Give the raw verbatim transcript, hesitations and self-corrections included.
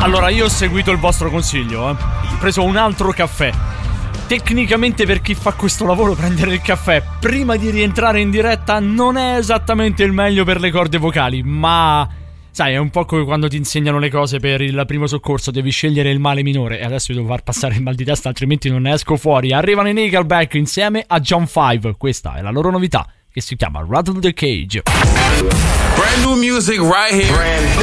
Allora, io ho seguito il vostro consiglio, eh. Ho preso un altro caffè. Tecnicamente, per chi fa questo lavoro, prendere il caffè prima di rientrare in diretta non è esattamente il meglio per le corde vocali, ma sai, è un po' come quando ti insegnano le cose per il primo soccorso, devi scegliere il male minore, e adesso io devo far passare il mal di testa, altrimenti non ne esco fuori. Arrivano i Nickelback insieme a John Five. Questa è la loro novità, che si chiama Rattle the Cage. Brand new music right here. Brand